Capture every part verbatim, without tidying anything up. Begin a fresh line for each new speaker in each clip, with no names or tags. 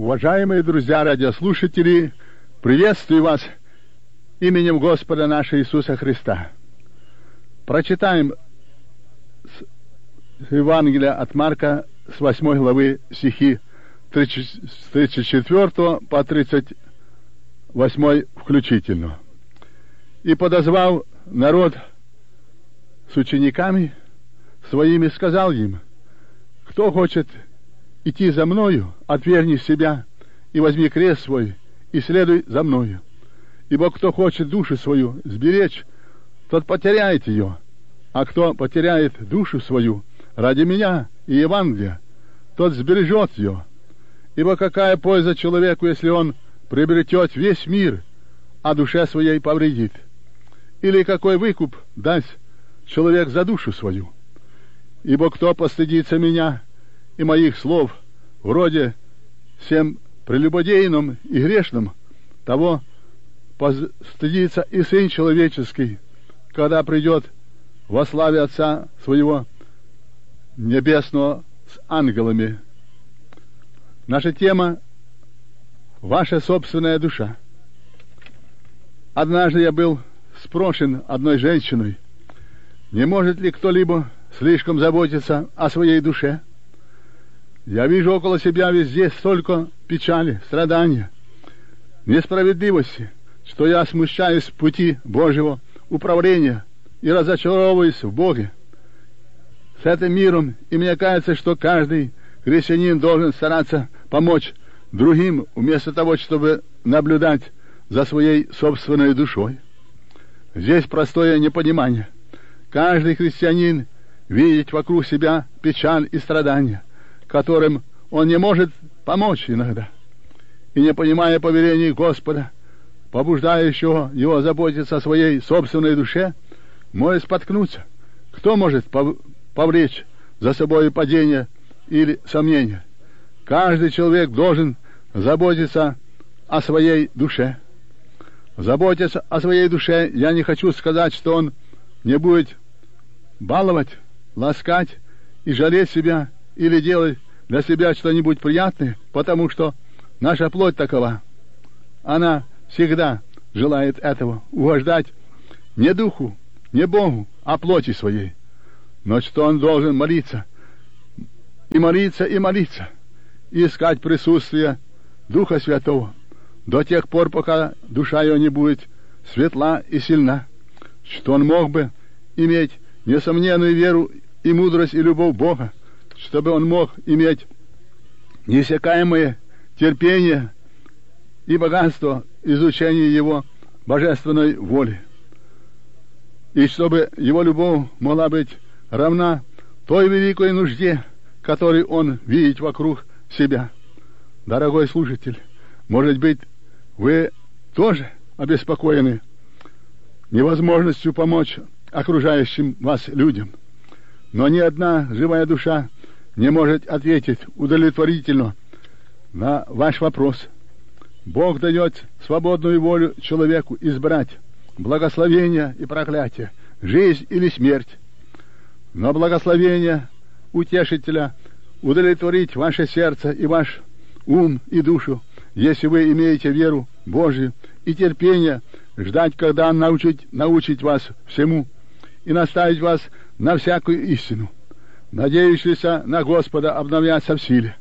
Уважаемые друзья радиослушатели, приветствую вас именем Господа нашего Иисуса Христа. Прочитаем с Евангелия от Марка с восьмой главы стихи с тридцать четвёртого по тридцать восьмой включительно. «И подозвал народ с учениками своими, сказал им: кто хочет идти за мною, отвергни себя и возьми крест свой и следуй за мною. Ибо кто хочет душу свою сберечь, тот потеряет ее, а кто потеряет душу свою ради меня и Евангелия, тот сбережет ее. Ибо какая польза человеку, если он приобретет весь мир, а душе своей повредит? Или какой выкуп даст человек за душу свою? Ибо кто постыдится меня и моих слов, вроде всем прелюбодейным и грешным, того постыдится и Сын Человеческий, когда придет во славе Отца Своего Небесного с ангелами». Наша тема — ваша собственная душа. Однажды я был спрошен одной женщиной: не может ли кто-либо слишком заботиться о своей душе? Я вижу около себя везде столько печали, страдания, несправедливости, что я смущаюсь в пути Божьего управления и разочаровываюсь в Боге с этим миром, и мне кажется, что каждый христианин должен стараться помочь другим, вместо того, чтобы наблюдать за своей собственной душой. Здесь простое непонимание. Каждый христианин видит вокруг себя печаль и страдания, которым он не может помочь иногда, и, не понимая повелений Господа, побуждающего его заботиться о своей собственной душе, может споткнуться. Кто может повлечь за собой падение или сомнение? Каждый человек должен заботиться о своей душе. Заботиться о своей душе, я не хочу сказать, что он не будет баловать, ласкать и жалеть себя, или делать для себя что-нибудь приятное, потому что наша плоть такова. Она всегда желает этого, угождать не духу, не Богу, а плоти своей. Но что он должен молиться, и молиться, и молиться, и искать присутствие Духа Святого до тех пор, пока душа его не будет светла и сильна, что он мог бы иметь несомненную веру и мудрость и любовь Бога, чтобы он мог иметь неиссякаемое терпение и богатство изучения его божественной воли, и чтобы его любовь могла быть равна той великой нужде, которую он видит вокруг себя. Дорогой слушатель, может быть, вы тоже обеспокоены невозможностью помочь окружающим вас людям, но ни одна живая душа не может ответить удовлетворительно на ваш вопрос. Бог дает свободную волю человеку избрать благословение и проклятие, жизнь или смерть. Но благословение Утешителя удовлетворить ваше сердце и ваш ум и душу, если вы имеете веру Божию и терпение ждать, когда Он научит, научит вас всему и наставить вас на всякую истину, надеющийся на Господа обновляться в силе.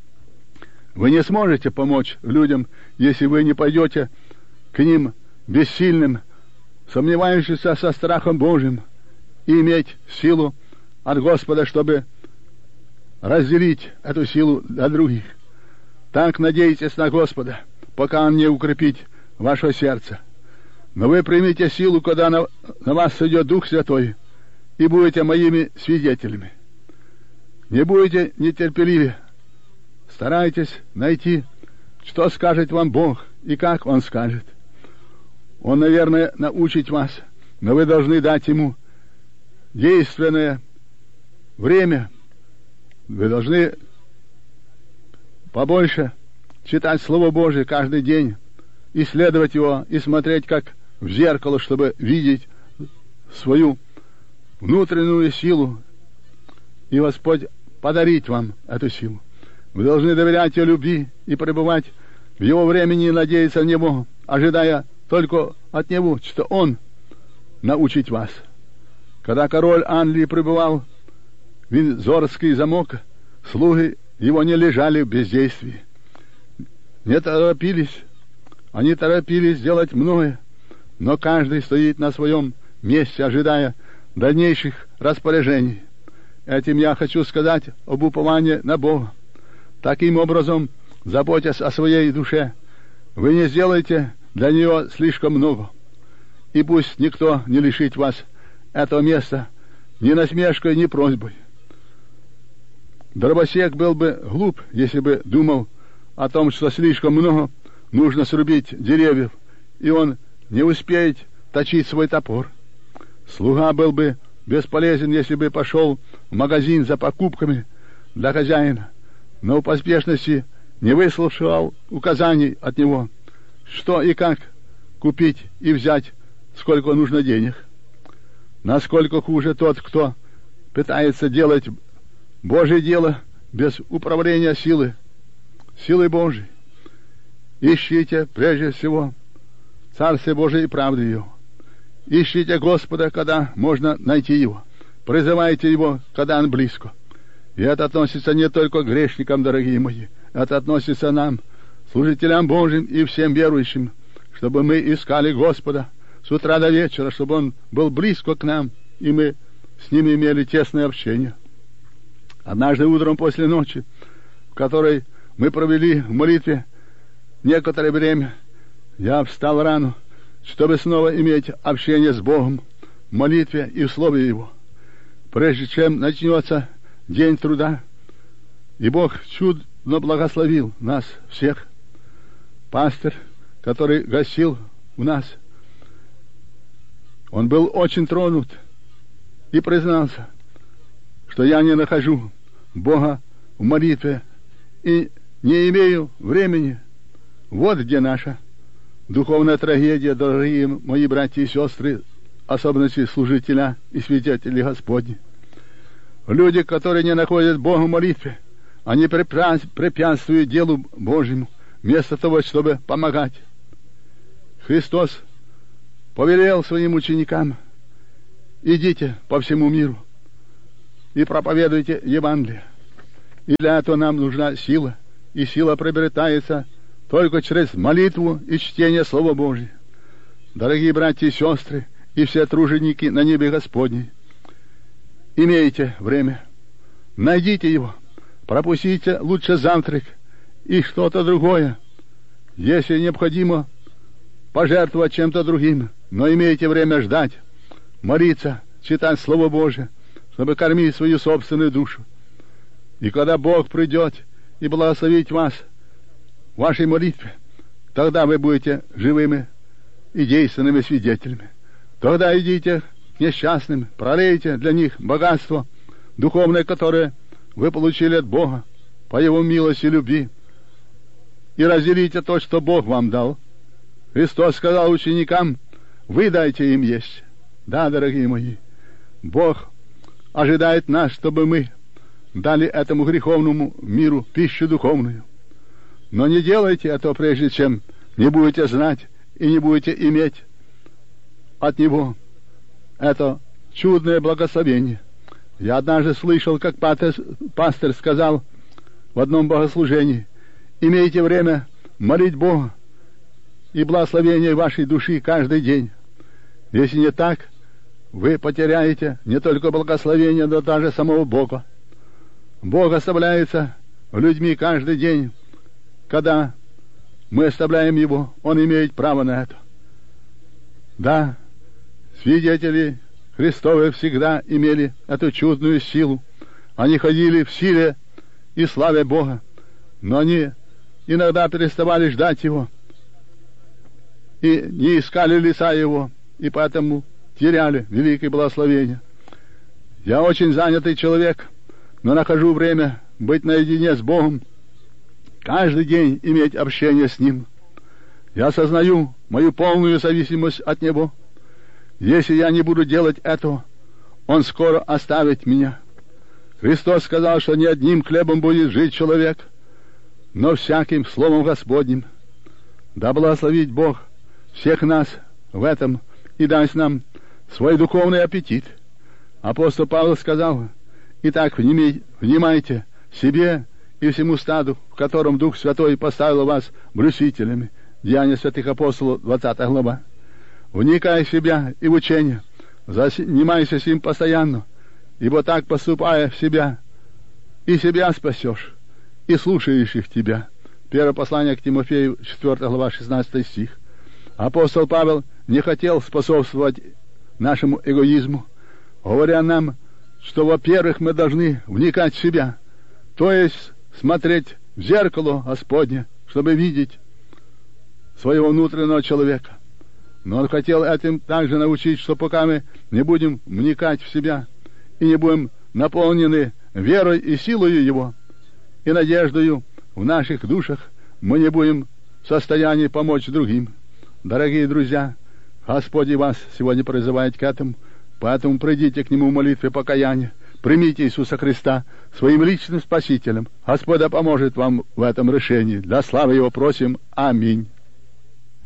Вы не сможете помочь людям, если вы не пойдете к ним бессильным, сомневающимся со страхом Божьим, и иметь силу от Господа, чтобы разделить эту силу для других. Так надейтесь на Господа, пока Он не укрепит ваше сердце. Но вы примите силу, когда на, на вас сойдет Дух Святой, и будете моими свидетелями. Не будете нетерпеливы. Старайтесь найти, что скажет вам Бог и как Он скажет. Он, наверное, научит вас, но вы должны дать Ему действенное время. Вы должны побольше читать Слово Божие каждый день, исследовать его и смотреть как в зеркало, чтобы видеть свою внутреннюю силу, и Господь подарит вам эту силу. Вы должны доверять Его любви и пребывать в Его времени и надеяться на Него, ожидая только от Него, что Он научит вас. Когда король Англии пребывал в Виндзорский замок, слуги его не лежали в бездействии, не торопились, они торопились сделать многое, но каждый стоит на своем месте, ожидая дальнейших распоряжений. Этим я хочу сказать об уповании на Бога. Таким образом, заботясь о своей душе, вы не сделаете для нее слишком много. И пусть никто не лишит вас этого места ни насмешкой, ни просьбой. Дровосек был бы глуп, если бы думал о том, что слишком много нужно срубить деревьев, и он не успеет точить свой топор. Слуга был бы бесполезен, если бы пошел в магазин за покупками для хозяина, но в поспешности не выслушал указаний от него, что и как купить и взять, сколько нужно денег. Насколько хуже тот, кто пытается делать Божье дело без управления силы, силы Божьей. Ищите прежде всего Царствие Божие и правду Его. Ищите Господа, когда можно найти Его. Призывайте Его, когда Он близко. И это относится не только к грешникам, дорогие мои. Это относится нам, служителям Божьим и всем верующим, чтобы мы искали Господа с утра до вечера, чтобы Он был близко к нам, и мы с Ним имели тесное общение. Однажды утром после ночи, в которой мы провели в молитве некоторое время, я встал рано, чтобы снова иметь общение с Богом в молитве и в Слове Его. Прежде чем начнется день труда, и Бог чудно благословил нас всех. Пастор, который гостил у нас, он был очень тронут и признался, что я не нахожу Бога в молитве и не имею времени. Вот где наша духовная трагедия, дорогие мои братья и сестры, особенности служителя и свидетелей Господни. Люди, которые не находят Бога в молитве, они препятствуют делу Божьему, вместо того, чтобы помогать. Христос повелел своим ученикам: идите по всему миру и проповедуйте Евангелие. И для этого нам нужна сила, и сила приобретается только через молитву и чтение Слова Божьего. Дорогие братья и сестры, и все труженики на небе Господней, имейте время, найдите его, пропустите лучше завтрак и что-то другое, если необходимо пожертвовать чем-то другим, но имейте время ждать, молиться, читать Слово Божие, чтобы кормить свою собственную душу. И когда Бог придет и благословит вас в вашей молитве, тогда вы будете живыми и действенными свидетелями. Тогда идите к несчастным, пролейте для них богатство духовное, которое вы получили от Бога по Его милости и любви, и разделите то, что Бог вам дал. Христос сказал ученикам: вы дайте им есть. Да, дорогие мои, Бог ожидает нас, чтобы мы дали этому греховному миру пищу духовную. Но не делайте этого, прежде чем не будете знать и не будете иметь от Него это чудное благословение. Я однажды слышал, как пастор, пастор сказал в одном богослужении: имейте время молить Бога и благословение вашей души каждый день. Если не так, вы потеряете не только благословение, но даже самого Бога. Бог оставляется людьми каждый день. Когда мы оставляем Его, Он имеет право на это. Да, свидетели Христовы всегда имели эту чудную силу. Они ходили в силе и славе Бога, но они иногда переставали ждать Его и не искали лица Его, и поэтому теряли великое благословение. Я очень занятый человек, но нахожу время быть наедине с Богом, каждый день иметь общение с Ним. Я осознаю мою полную зависимость от Него. Если я не буду делать этого, Он скоро оставит меня. Христос сказал, что не одним хлебом будет жить человек, но всяким словом Господним. Да благословит Бог всех нас в этом и даст нам свой духовный аппетит. Апостол Павел сказал: «Итак, внимайте себе и всему стаду, в котором Дух Святой поставил вас блюстителями». Деяния святых апостолов, двадцатая глава. «Вникай в себя и в учение, занимайся с ним постоянно, ибо так, поступая в себя, и себя спасешь, и слушающих тебя». Первое послание к Тимофею, четвёртая глава, шестнадцатый стих. Апостол Павел не хотел способствовать нашему эгоизму, говоря нам, что, во-первых, мы должны вникать в себя, то есть смотреть в зеркало Господне, чтобы видеть своего внутреннего человека. Но он хотел этим также научить, что пока мы не будем вникать в себя и не будем наполнены верой и силою Его и надеждою в наших душах, мы не будем в состоянии помочь другим. Дорогие друзья, Господь и вас сегодня призывает к этому, поэтому придите к Нему в молитве покаяния, примите Иисуса Христа своим личным Спасителем. Господь да поможет вам в этом решении. Для славы Его просим. Аминь.